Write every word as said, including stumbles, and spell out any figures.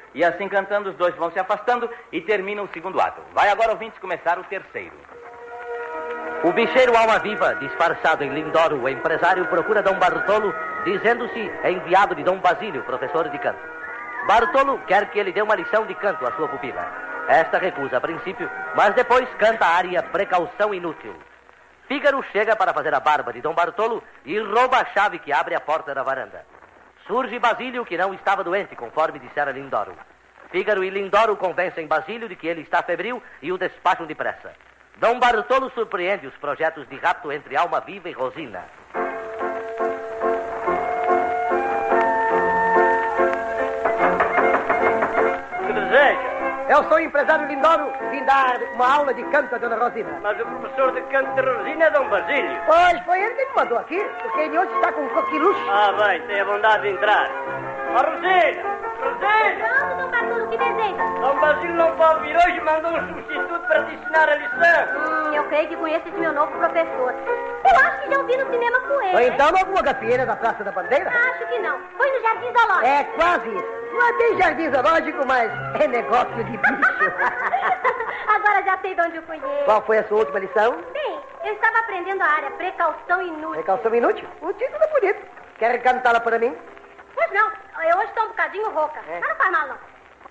E assim cantando, os dois vão se afastando e terminam o segundo ato. Vai agora, ouvintes, começar o terceiro. O bicheiro Alma Viva, disfarçado em Lindoro, o empresário, procura Dom Bartolo, dizendo-se enviado de Dom Basílio, professor de canto. Bartolo quer que ele dê uma lição de canto à sua pupila. Esta recusa a princípio, mas depois canta a área Precaução Inútil. Fígaro chega para fazer a barba de Dom Bartolo e rouba a chave que abre a porta da varanda. Surge Basílio, que não estava doente, conforme dissera Lindoro. Fígaro e Lindoro convencem Basílio de que ele está febril e o despacham depressa. Dom Bartolo surpreende os projetos de rapto entre Alma Viva e Rosina. Que deseja? Eu sou o empresário Lindoro, vim dar uma aula de canto a Dona Rosina. Mas o professor de canto de Rosina é Dom Basílio. Pois, foi ele que me mandou aqui, porque ele hoje está com um coquiluche. Ah, bem, tem a bondade de entrar. Ó, Rosina! Rosina! Pronto, Dom Bartolo, que deseja? Dom Basílio não pode vir hoje, mandou um substituto para te ensinar a lição. Hum, eu creio que conheço esse meu novo professor. Eu acho que já ouvi no cinema com ele. Ou então em alguma gafieira da Praça da Bandeira? Acho que não. Foi no Jardim Zoológico. É quase isso. Não é bem jardim zoológico, mas é negócio de bicho. Agora já sei de onde eu conheço. Qual foi a sua última lição? Bem, eu estava aprendendo a área Precaução Inútil. Precaução Inútil? O título é bonito. Quer cantá-la para mim? Pois não, eu hoje estou um bocadinho rouca. É. Mas não faz mal, não.